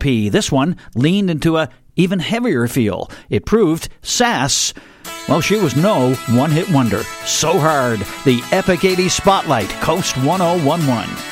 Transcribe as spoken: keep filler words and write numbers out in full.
P. This one leaned into a even heavier feel. It proved Sass, well, she was no one-hit wonder. So Hard, the Epic eighties Spotlight, Coast one oh one one.